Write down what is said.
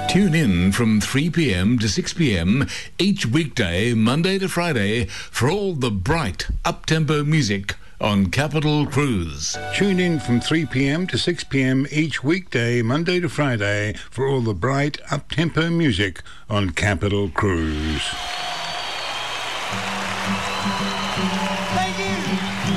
Tune in from 3 p.m. to 6 p.m. each weekday, Monday to Friday, for all the bright, up-tempo music on Capital Cruise. Tune in from 3 p.m. to 6 p.m. each weekday, Monday to Friday, for all the bright, up-tempo music on Capital Cruise.